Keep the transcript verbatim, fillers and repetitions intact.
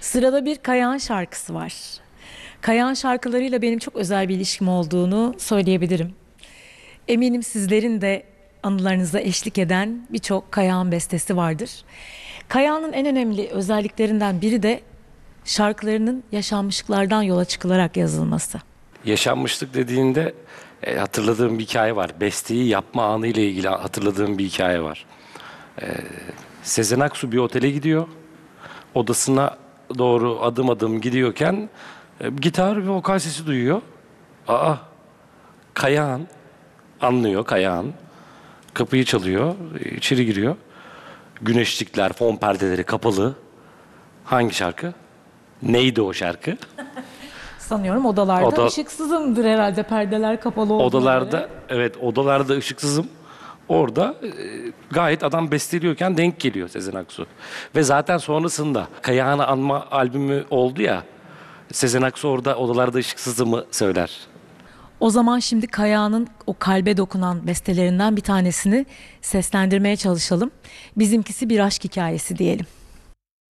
Sırada bir Kayahan şarkısı var. Kayahan şarkılarıyla benim çok özel bir ilişkim olduğunu söyleyebilirim. Eminim sizlerin de anılarınıza eşlik eden birçok Kayahan bestesi vardır. Kayahan'ın en önemli özelliklerinden biri de şarkılarının yaşanmışlıklardan yola çıkılarak yazılması. Yaşanmışlık dediğinde e, hatırladığım bir hikaye var. Besteyi yapma anı ile ilgili hatırladığım bir hikaye var. E, Sezen Aksu bir otele gidiyor. Odasına doğru adım adım gidiyorken e, gitar ve vokal sesi duyuyor. Aa, Kayahan anlıyor Kayahan. Kapıyı çalıyor, içeri giriyor. Güneşlikler, fon perdeleri kapalı. Hangi şarkı? Neydi o şarkı? Sanıyorum odalarda Oda- ışıksızımdır herhalde, perdeler kapalı olduğuna Odalarda, göre. evet odalarda ışıksızım. Orada e, gayet adam besteliyorken denk geliyor Sezen Aksu. Ve zaten sonrasında Kayahan'ı anma albümü oldu ya. Sezen Aksu orada odalarda ışıksızımı söyler. O zaman şimdi Kayahan'ın o kalbe dokunan bestelerinden bir tanesini seslendirmeye çalışalım. Bizimkisi bir aşk hikayesi diyelim.